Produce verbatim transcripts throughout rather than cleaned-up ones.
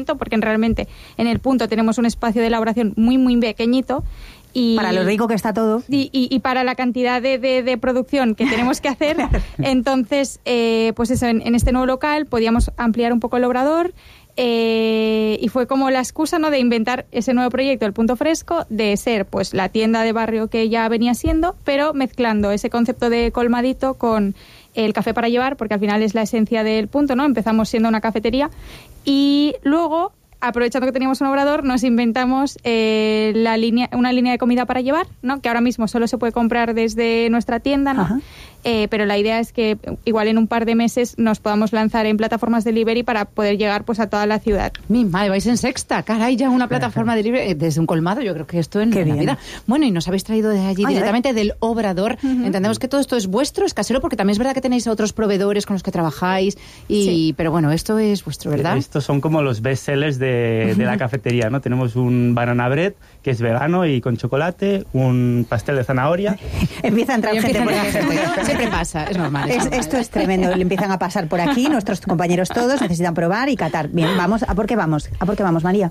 pequeñito, porque realmente en el punto tenemos un espacio de elaboración muy, muy pequeñito. Y, para lo rico que está todo. Y, y, y para la cantidad de, de, de producción que tenemos que hacer. Entonces, eh, pues eso, en, en este nuevo local podíamos ampliar un poco el obrador. Eh, y fue como la excusa, ¿no?, de inventar ese nuevo proyecto, el Punto Fresco, de ser pues la tienda de barrio que ya venía siendo, pero mezclando ese concepto de colmadito con el café para llevar, porque al final es la esencia del punto, ¿no? Empezamos siendo una cafetería y luego, aprovechando que teníamos un obrador, nos inventamos eh, la línea, una línea de comida para llevar, ¿no?, que ahora mismo solo se puede comprar desde nuestra tienda, ¿no? Eh, pero la idea es que igual en un par de meses nos podamos lanzar en plataformas de delivery para poder llegar pues a toda la ciudad. Mi madre, vais en sexta, caray, ya una plataforma de delivery desde un colmado, yo creo que esto en la vida. Bueno, y nos habéis traído de allí Ay, directamente del obrador. Uh-huh. Entendemos que todo esto es vuestro, es casero, porque también es verdad que tenéis a otros proveedores con los que trabajáis, y sí. pero bueno, esto es vuestro, ¿verdad? Estos son como los best sellers de, de la cafetería, ¿no? Tenemos un banana bread, que es vegano y con chocolate, un pastel de zanahoria. Empieza a entrar gente por aquí. Siempre pasa, es normal. Es es, normal. Esto es tremendo, le empiezan a pasar por aquí, nuestros compañeros todos necesitan probar y catar. Bien, vamos, ¿a por qué vamos? ¿A por qué vamos, María?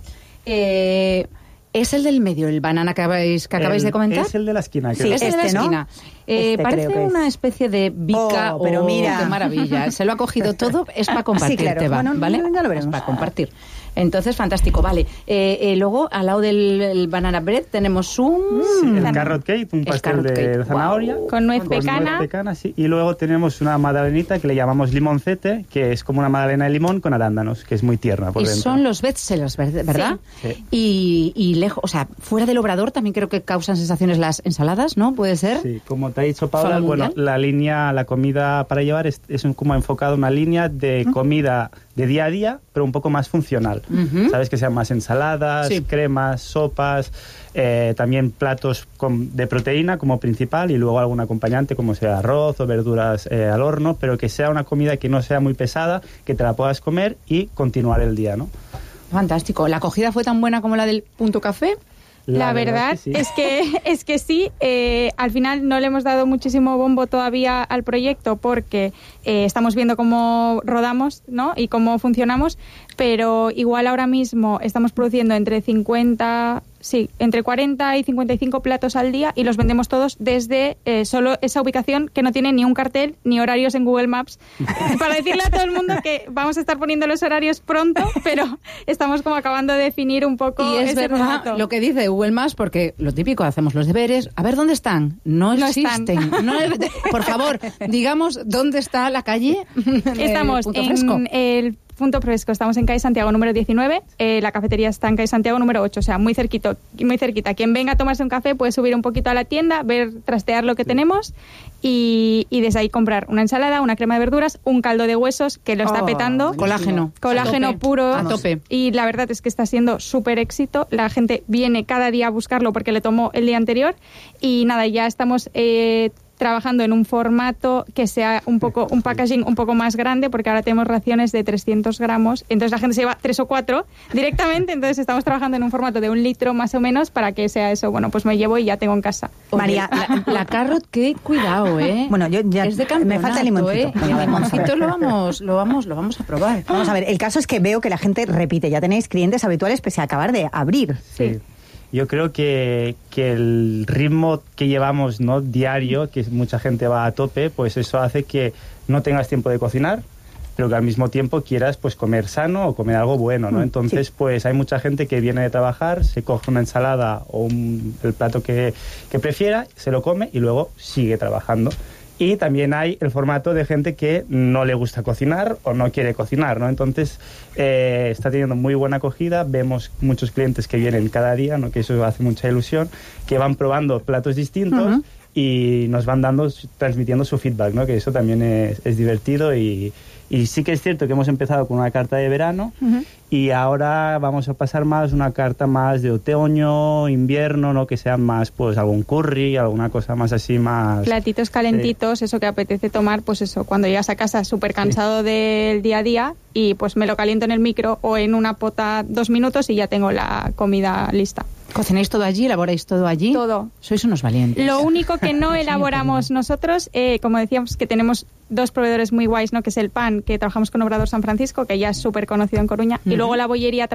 Eh... ¿Es el del medio, el banana que acabáis, que acabáis el, de comentar? Es el de la esquina. Sí, es el este, de la esquina. ¿no? Eh, este parece una es. especie de bica. Oh, pero oh, mira. ¡Qué maravilla! Se lo ha cogido todo, es para compartir, sí, claro. te va, bueno, ¿vale? Ya lo veremos. Es para compartir. Entonces, fantástico, vale. Eh, eh, luego, al lado del el banana bread, tenemos un... Sí, el carrot cake, un pastel de cake. zanahoria. Wow. Con nuez con pecana. Nuez pecana sí. Y luego tenemos una magdalenita que le llamamos limoncete, que es como una magdalena de limón con arándanos, que es muy tierna por y dentro. son los bestsellers, ¿verdad? Sí. sí. Y, y lejos, o sea, fuera del obrador también creo que causan sensaciones las ensaladas, ¿no? ¿Puede ser? Sí, como te ha dicho Paula, bueno, la línea, la comida para llevar es, es como enfocado una línea de comida de día a día, pero un poco más funcional. Uh-huh. Sabes, que sean más ensaladas, sí. cremas, sopas, eh, también platos con, de proteína como principal y luego algún acompañante como sea arroz o verduras eh, al horno, pero que sea una comida que no sea muy pesada, que te la puedas comer y continuar el día, ¿no? Fantástico. ¿La acogida fue tan buena como la del Punto Café? La, la verdad, verdad que sí. es que es que sí, eh, al final no le hemos dado muchísimo bombo todavía al proyecto porque eh, estamos viendo cómo rodamos, ¿no?, y cómo funcionamos, pero igual ahora mismo estamos produciendo entre cincuenta, sí, entre cuarenta y cincuenta y cinco platos al día y los vendemos todos desde eh, solo esa ubicación que no tiene ni un cartel ni horarios en Google Maps, para decirle a todo el mundo que vamos a estar poniendo los horarios pronto, pero estamos como acabando de definir un poco y es ese verdad formato. Lo que dice Google Maps, porque lo típico, hacemos los deberes, a ver dónde están, no, no existen. Están. No, por favor, digamos dónde está la calle. Estamos Punto en Fresco. el Punto Fresco, estamos en calle Santiago número diecinueve, eh, la cafetería está en calle Santiago número ocho, o sea, muy cerquito, muy cerquita. Quien venga a tomarse un café puede subir un poquito a la tienda, ver, trastear lo que tenemos y, y desde ahí comprar una ensalada, una crema de verduras, un caldo de huesos que lo está oh, petando. buenísimo. Colágeno. Colágeno a puro. A tope. Y la verdad es que está siendo súper éxito. La gente viene cada día a buscarlo porque le tomó el día anterior y nada, ya estamos... Eh, trabajando en un formato que sea un poco un packaging un poco más grande, porque ahora tenemos raciones de trescientos gramos, entonces la gente se lleva tres o cuatro directamente, entonces estamos trabajando en un formato de un litro más o menos para que sea eso, bueno, pues me llevo y ya tengo en casa. María, la, la carrot, qué cuidado, ¿eh? Bueno, yo ya es de campeonato, me falta el limoncito. ¿eh? El limoncito lo vamos, lo vamos, lo vamos a probar. Vamos a ver, el caso es que veo que la gente repite, ya tenéis clientes habituales pese a acabar de abrir. Sí. Yo creo que, que el ritmo que llevamos, ¿no?, diario, que mucha gente va a tope, pues eso hace que no tengas tiempo de cocinar, pero que al mismo tiempo quieras pues comer sano o comer algo bueno, ¿no? Entonces, sí. pues hay mucha gente que viene de trabajar, se coge una ensalada o un, el plato que, que prefiera, se lo come y luego sigue trabajando. Y también hay el formato de gente que no le gusta cocinar o no quiere cocinar, ¿no? Entonces, eh, está teniendo muy buena acogida. Vemos muchos clientes que vienen cada día, ¿no?, que eso hace mucha ilusión, que van probando platos distintos uh-huh. y nos van dando, transmitiendo su feedback, ¿no?, que eso también es, es divertido. Y, y sí que es cierto que hemos empezado con una carta de verano uh-huh. y ahora vamos a pasar más una carta más de otoño, invierno, ¿no?, que sea más pues algún curry, alguna cosa más así, más... Platitos calentitos, sí. Eso que apetece tomar, pues eso, cuando llegas a casa súper cansado sí. del día a día y pues me lo caliento en el micro o en una pota dos minutos y ya tengo la comida lista. ¿Cocináis todo allí? ¿Elaboráis todo allí? Todo. Sois unos valientes. Lo único que no elaboramos nosotros, eh, como decíamos, que tenemos dos proveedores muy guays, ¿no?, que es el pan, que trabajamos con Obrador San Francisco, que ya es súper conocido en Coruña, uh-huh. y luego la bollería